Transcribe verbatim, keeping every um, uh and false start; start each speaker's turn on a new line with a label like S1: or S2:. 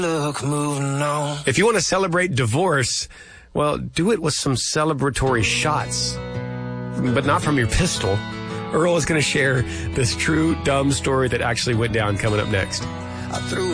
S1: Look, moving on.
S2: If you want to celebrate divorce, well, do it with some celebratory shots, but not from your pistol. Earl is going to share this true dumb story that actually went down coming up next.
S1: I threw